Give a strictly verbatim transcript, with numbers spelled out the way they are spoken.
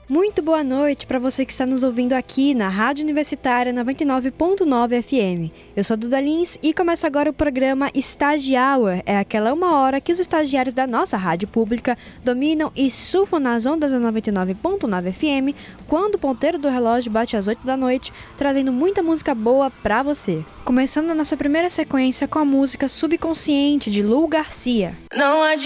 Muito boa noite para você que está nos ouvindo aqui na Rádio Universitária noventa e nove ponto nove F M. Eu sou a Duda Lins e começa agora o programa Stagi Hour. É aquela uma hora que os estagiários da nossa rádio pública dominam e surfam nas ondas da noventa e nove ponto nove F M quando o ponteiro do relógio bate às oito da noite, trazendo muita música boa para você. Começando a nossa primeira sequência com a música Subconsciente de Lu Garcia. Não adianta